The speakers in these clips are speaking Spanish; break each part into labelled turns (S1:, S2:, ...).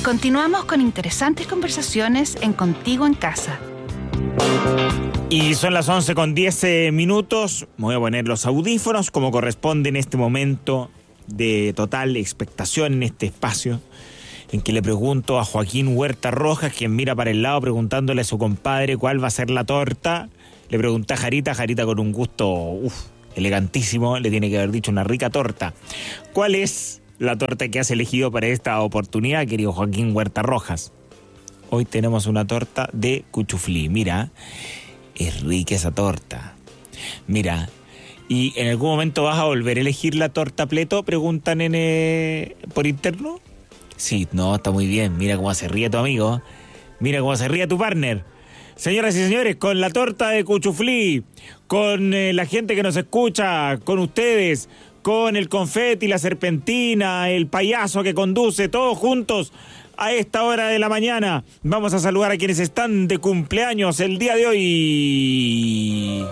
S1: Continuamos con interesantes conversaciones en Contigo en Casa.
S2: Y son las 11:10 minutos. Me voy a poner los audífonos como corresponde en este momento de total expectación en este espacio en que le pregunto a Joaquín Huerta Rojas, quien mira para el lado preguntándole a su compadre cuál va a ser la torta. Le pregunté a Jarita con un gusto elegantísimo, le tiene que haber dicho una rica torta. ¿Cuál es la torta que has elegido para esta oportunidad, querido Joaquín Huerta Rojas? Hoy tenemos una torta de cuchuflí. Mira, es rica esa torta. Mira, ¿y en algún momento vas a volver a elegir la torta pleto? Preguntan por interno. Sí, no, está muy bien. Mira cómo se ríe tu amigo. Mira cómo se ríe tu partner. Señoras y señores, con la torta de cuchuflí, con la gente que nos escucha, con ustedes, con el confeti, la serpentina, el payaso que conduce, todos juntos a esta hora de la mañana. Vamos a saludar a quienes están de cumpleaños el día de hoy.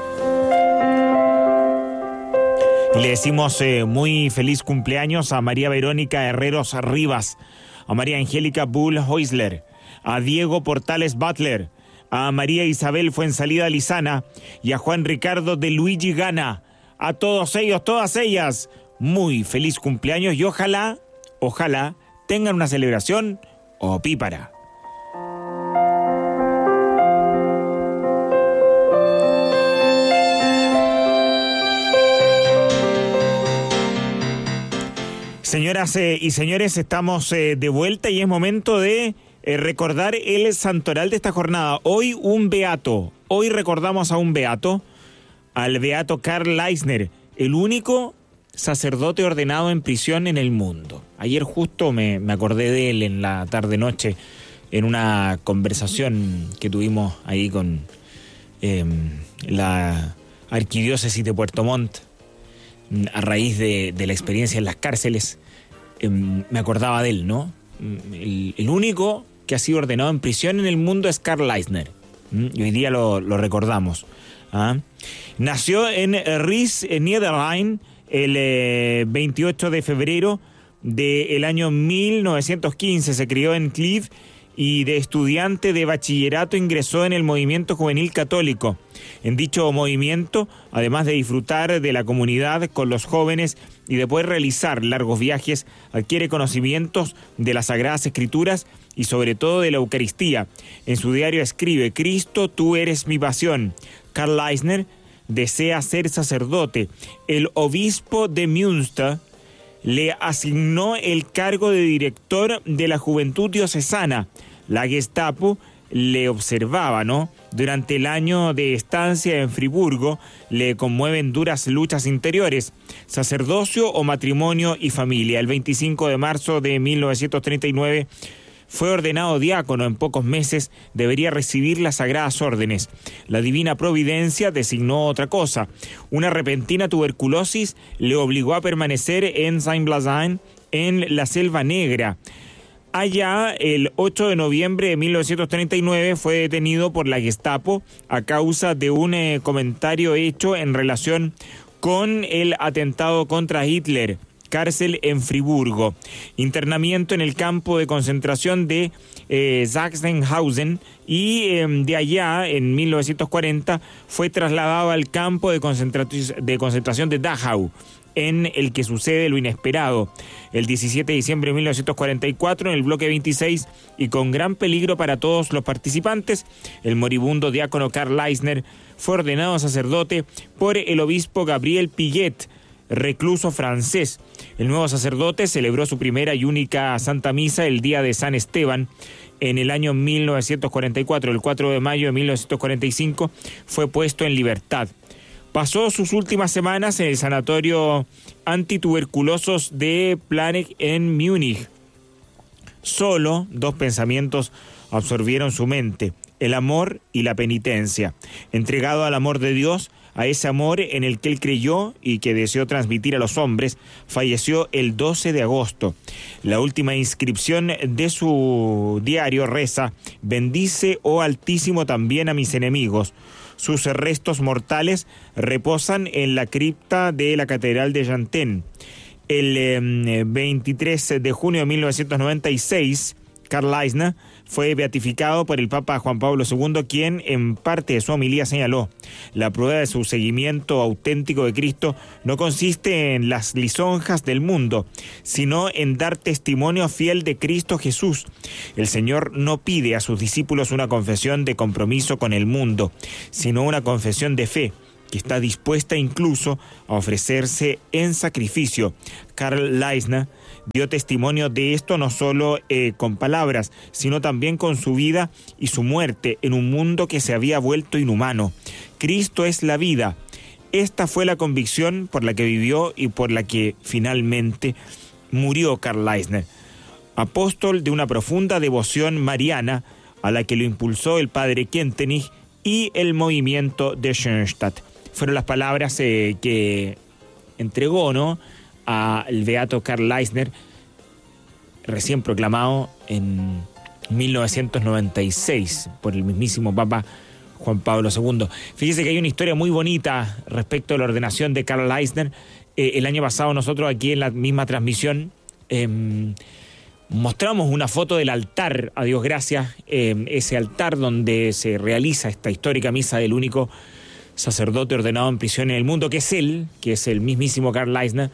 S2: Le decimos muy feliz cumpleaños a María Verónica Herreros Rivas, a María Angélica Bull Heusler, a Diego Portales Butler, a María Isabel Fuensalida Lizana y a Juan Ricardo de Luigi Gana. A todos ellos, todas ellas, muy feliz cumpleaños y ojalá tengan una celebración opípara. Señoras y señores, estamos de vuelta y es momento de recordar el santoral de esta jornada. Hoy un beato, hoy recordamos a un beato, al beato Karl Leisner, el único sacerdote ordenado en prisión en el mundo. Ayer justo me acordé de él en la tarde-noche, en una conversación que tuvimos ahí con la arquidiócesis de Puerto Montt, a raíz de la experiencia en las cárceles. Me acordaba de él, ¿no? El único que ha sido ordenado en prisión en el mundo es Karl Leisner. Y hoy día lo recordamos. Nació en Ries, Niederrhein, el 28 de febrero del año 1915. Se crió en Kiev y de estudiante de bachillerato ingresó en el movimiento juvenil católico. En dicho movimiento, además de disfrutar de la comunidad con los jóvenes y de poder realizar largos viajes, adquiere conocimientos de las Sagradas Escrituras y sobre todo de la Eucaristía. En su diario escribe: Cristo, tú eres mi pasión. Karl Leisner desea ser sacerdote. El obispo de Münster le asignó el cargo de director de la Juventud Diocesana. La Gestapo le observaba, ¿no? Durante el año de estancia en Friburgo le conmueven duras luchas interiores, sacerdocio o matrimonio y familia. El 25 de marzo de 1939 fue ordenado diácono. En pocos meses debería recibir las sagradas órdenes. La divina providencia designó otra cosa. Una repentina tuberculosis le obligó a permanecer en Saint-Blaise, en la Selva Negra. Allá, el 8 de noviembre de 1939, fue detenido por la Gestapo a causa de un comentario hecho en relación con el atentado contra Hitler. Cárcel en Friburgo. Internamiento en el campo de concentración de Sachsenhausen y de allá, en 1940, fue trasladado al campo de concentración de Dachau, en el que sucede lo inesperado. El 17 de diciembre de 1944, en el bloque 26, y con gran peligro para todos los participantes, el moribundo diácono Karl Leisner fue ordenado sacerdote por el obispo Gabriel Piguet, recluso francés. El nuevo sacerdote celebró su primera y única Santa Misa el día de San Esteban en el año 1944. El 4 de mayo de 1945 fue puesto en libertad. Pasó sus últimas semanas en el sanatorio antituberculosos de Planegg en Múnich. Solo dos pensamientos absorbieron su mente: el amor y la penitencia. Entregado al amor de Dios, a ese amor en el que él creyó y que deseó transmitir a los hombres, falleció el 12 de agosto. La última inscripción de su diario reza: bendice, oh Altísimo, también a mis enemigos. Sus restos mortales reposan en la cripta de la Catedral de Janten. El 23 de junio de 1996, Karl Eisner fue beatificado por el Papa Juan Pablo II, quien en parte de su homilía señaló: la prueba de su seguimiento auténtico de Cristo no consiste en las lisonjas del mundo, sino en dar testimonio fiel de Cristo Jesús. El Señor no pide a sus discípulos una confesión de compromiso con el mundo, sino una confesión de fe, que está dispuesta incluso a ofrecerse en sacrificio. Karl Eisner dio testimonio de esto no solo con palabras, sino también con su vida y su muerte en un mundo que se había vuelto inhumano. Cristo es la vida. Esta fue la convicción por la que vivió y por la que finalmente murió Karl Eisner, apóstol de una profunda devoción mariana a la que lo impulsó el padre Kentenich y el movimiento de Schoenstatt. Fueron las palabras que entregó, ¿no?, al beato Karl Eisner, recién proclamado en 1996 por el mismísimo Papa Juan Pablo II. Fíjese que hay una historia muy bonita respecto a la ordenación de Karl Eisner. El año pasado nosotros aquí en la misma transmisión mostramos una foto del altar, a Dios gracias, ese altar donde se realiza esta histórica misa del único sacerdote ordenado en prisión en el mundo, que es él, que es el mismísimo Karl Eisner.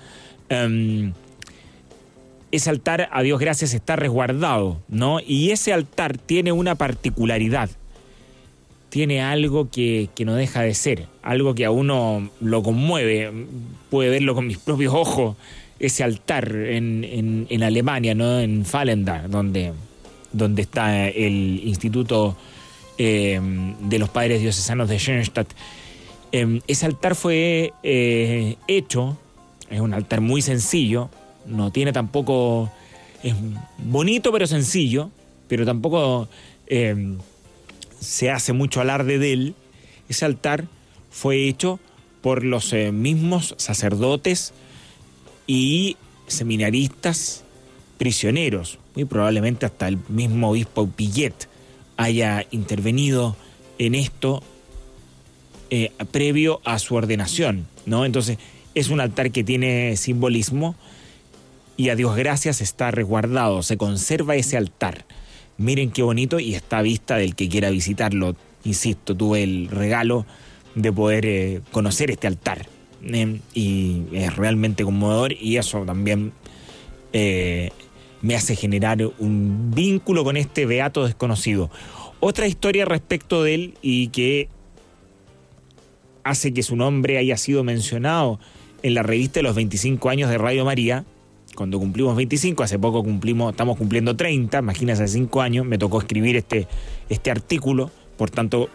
S2: Ese altar, a Dios gracias, está resguardado, ¿no? Y ese altar tiene una particularidad, tiene algo que no deja de ser, algo que a uno lo conmueve. Puede verlo con mis propios ojos, ese altar en Alemania, ¿no?, en Fallendar, donde está el Instituto de los Padres Diocesanos de Schoenstatt. Ese altar fue hecho, es un altar muy sencillo, no tiene tampoco, es bonito pero sencillo, pero tampoco se hace mucho alarde de él. Ese altar fue hecho por los mismos sacerdotes y seminaristas prisioneros. Muy probablemente hasta el mismo obispo Pillet haya intervenido en esto previo a su ordenación, ¿no? Entonces es un altar que tiene simbolismo y a Dios gracias está resguardado, se conserva ese altar. Miren qué bonito, y está a vista del que quiera visitarlo. Insisto, tuve el regalo de poder conocer este altar y es realmente conmovedor, y eso también me hace generar un vínculo con este beato desconocido. Otra historia respecto de él y que hace que su nombre haya sido mencionado en la revista de los 25 años de Radio María, cuando cumplimos 25, hace poco estamos cumpliendo 30, imagínense, hace 5 años, me tocó escribir este artículo, por tanto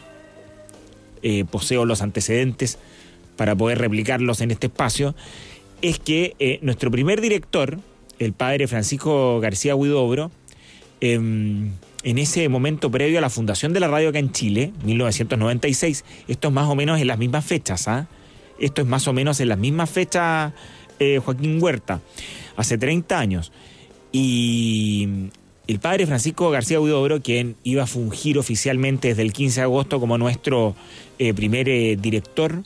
S2: poseo los antecedentes para poder replicarlos en este espacio. Es que nuestro primer director, el padre Francisco García Huidobro, en ese momento previo a la fundación de la radio acá en Chile, 1996, esto es más o menos en las mismas fechas, esto es más o menos en las mismas fechas, Joaquín Huerta, hace 30 años. Y el padre Francisco García Huidobro, quien iba a fungir oficialmente desde el 15 de agosto como nuestro primer director,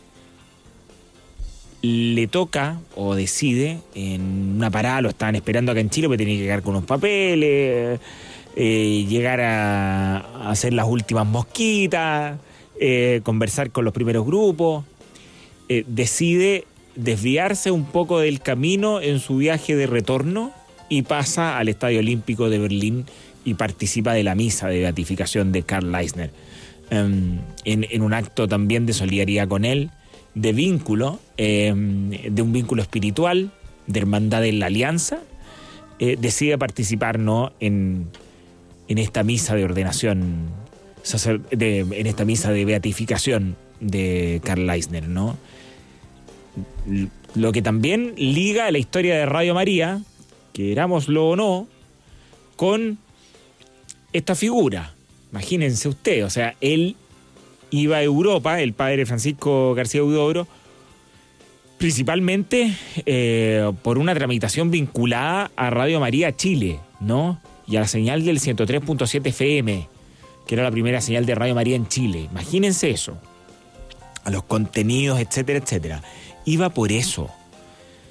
S2: le toca o decide en una parada, lo estaban esperando acá en Chile, porque tenía que llegar con unos papeles, llegar a hacer las últimas mosquitas, conversar con los primeros grupos. Decide desviarse un poco del camino en su viaje de retorno y pasa al Estadio Olímpico de Berlín y participa de la misa de beatificación de Karl Eisner, en un acto también de solidaridad con él, de vínculo, de un vínculo espiritual, de hermandad en la alianza. Decide participar, ¿no?, en esta misa de ordenación, en esta misa de beatificación de Karl Eisner, ¿no? Lo que también liga a la historia de Radio María, querámoslo o no, con esta figura. Imagínense usted, o sea, él iba a Europa, el padre Francisco García Huidobro, principalmente por una tramitación vinculada a Radio María Chile, ¿no?, y a la señal del 103.7 FM, que era la primera señal de Radio María en Chile. Imagínense eso, a los contenidos, etcétera, etcétera. Iba por eso.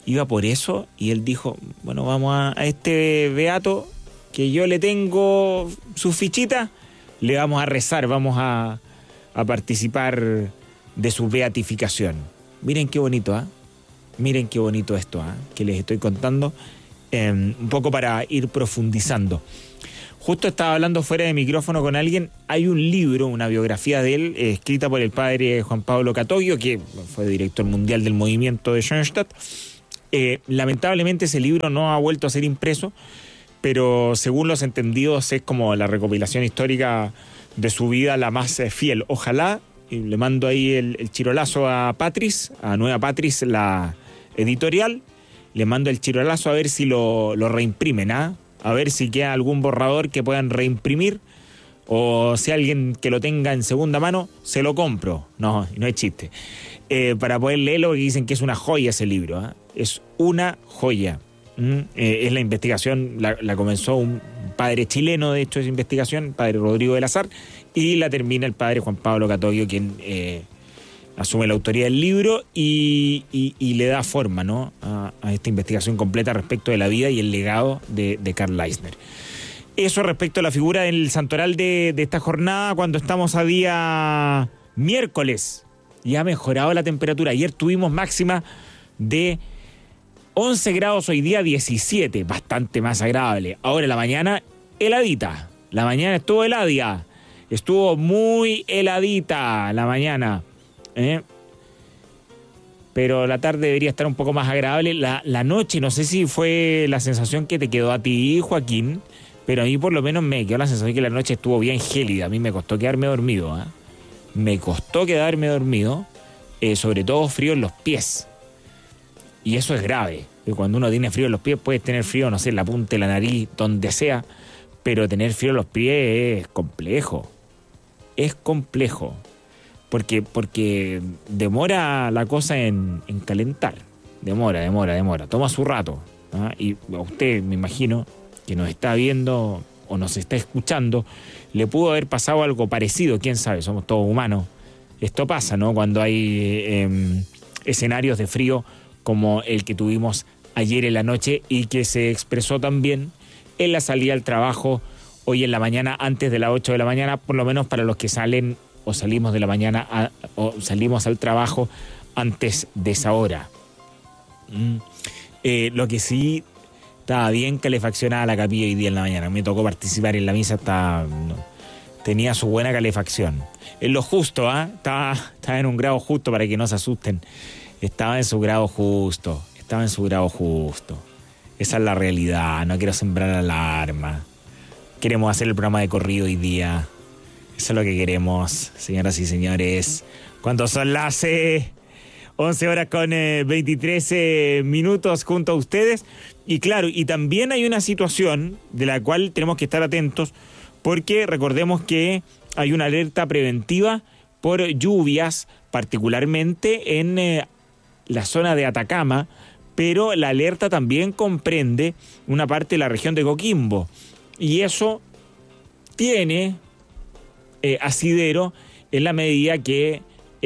S2: iba por eso, y él dijo, bueno, vamos a este beato, que yo le tengo sus fichitas, le vamos a rezar, vamos a participar de su beatificación. Miren qué bonito, miren qué bonito esto, que les estoy contando, un poco para ir profundizando. Justo estaba hablando fuera de micrófono con alguien. Hay un libro, una biografía de él, escrita por el padre Juan Pablo Catoglio, que fue director mundial del movimiento de Schoenstatt. Lamentablemente ese libro no ha vuelto a ser impreso, pero según los entendidos es como la recopilación histórica de su vida la más fiel. Ojalá, y le mando ahí el chirolazo a Patris, a Nueva Patris, la editorial, le mando el chirolazo a ver si lo reimprimen, a ver si queda algún borrador que puedan reimprimir, o si alguien que lo tenga en segunda mano, se lo compro. No es chiste. Para poder leerlo, porque dicen que es una joya ese libro, es una joya. Es la investigación, la comenzó un padre chileno, de hecho, esa investigación, padre Rodrigo del Azar, y la termina el padre Juan Pablo Catoglio, quien asume la autoría del libro y le da forma, ¿no?, a esta investigación completa respecto de la vida y el legado de Karl Leisner. Eso respecto a la figura del santoral de esta jornada, cuando estamos a día miércoles. Ya ha mejorado la temperatura. Ayer tuvimos máxima de 11 grados, hoy día 17, bastante más agradable. Ahora la mañana, heladita. La mañana estuvo helada. Estuvo muy heladita la mañana. Pero la tarde debería estar un poco más agradable. La noche, no sé si fue la sensación que te quedó a ti, Joaquín, pero a mí por lo menos me quedó la sensación que la noche estuvo bien gélida. A mí me costó quedarme dormido, Me costó quedarme dormido, sobre todo frío en los pies. Y eso es grave. Cuando uno tiene frío en los pies, puedes tener frío, no sé, en la punta de la nariz, donde sea, pero tener frío en los pies es complejo. Es complejo. Porque demora la cosa en calentar. Demora. Toma su rato. Y a usted, me imagino, que nos está viendo o nos está escuchando, le pudo haber pasado algo parecido. Quién sabe, somos todos humanos. Esto pasa, ¿no?, cuando hay escenarios de frío como el que tuvimos ayer en la noche y que se expresó también en la salida al trabajo hoy en la mañana, antes de las 8 de la mañana, por lo menos para los que salen o salimos de la mañana o salimos al trabajo antes de esa hora. Lo que sí, estaba bien calefaccionada la capilla hoy día en la mañana. Me tocó participar en la misa, tenía su buena calefacción. En lo justo, estaba en un grado justo, para que no se asusten. Estaba en su grado justo. Esa es la realidad, no quiero sembrar alarma. Queremos hacer el programa de corrido hoy día. Eso es lo que queremos, señoras y señores. Cuando son las 11 horas con 23 minutos junto a ustedes. Y claro, y también hay una situación de la cual tenemos que estar atentos, porque recordemos que hay una alerta preventiva por lluvias, particularmente en la zona de Atacama, pero la alerta también comprende una parte de la región de Coquimbo. Y eso tiene asidero en la medida que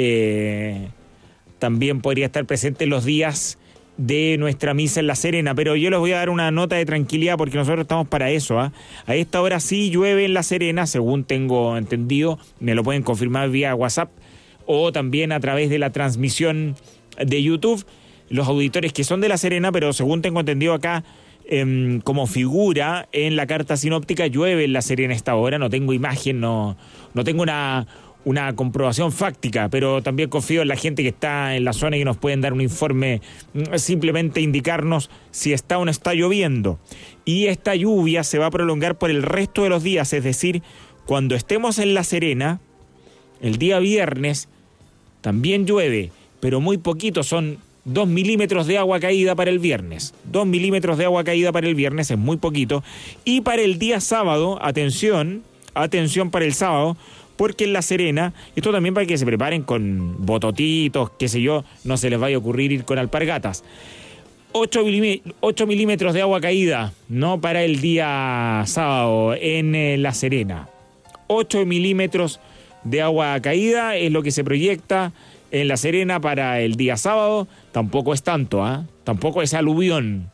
S2: también podría estar presente en los días de nuestra misa en La Serena. Pero yo les voy a dar una nota de tranquilidad, porque nosotros estamos para eso. A esta hora sí llueve en La Serena, según tengo entendido. Me lo pueden confirmar vía WhatsApp o también a través de la transmisión de YouTube. Los auditores que son de La Serena, pero según tengo entendido acá, como figura en la carta sinóptica, llueve en La Serena a esta hora. No tengo imagen, no tengo una comprobación fáctica, pero también confío en la gente que está en la zona y que nos pueden dar un informe, simplemente indicarnos si está o no está lloviendo. Y esta lluvia se va a prolongar por el resto de los días, es decir, cuando estemos en La Serena, el día viernes, también llueve, pero muy poquito, son 2 milímetros de agua caída para el viernes. 2 milímetros de agua caída para el viernes es muy poquito. Y para el día sábado, atención para el sábado, porque en La Serena, esto también para que se preparen con bototitos, qué sé yo, no se les vaya a ocurrir ir con alpargatas. 8 milímetros de agua caída, no para el día sábado en La Serena. 8 milímetros de agua caída es lo que se proyecta en La Serena para el día sábado, tampoco es tanto, ¿ah? Tampoco es aluvión.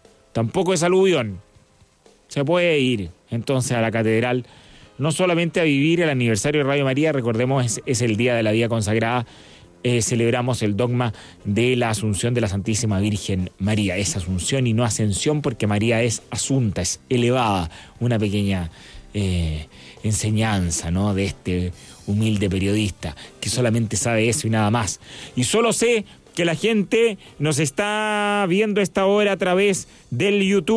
S2: Se puede ir entonces a la catedral, no solamente a vivir el aniversario de Radio María, recordemos, es el Día de la Vida Consagrada, celebramos el dogma de la Asunción de la Santísima Virgen María. Es Asunción y no Ascensión, porque María es asunta, es elevada. Una pequeña enseñanza, ¿no?, de este humilde periodista que solamente sabe eso y nada más. Y solo sé que la gente nos está viendo a esta hora a través del YouTube.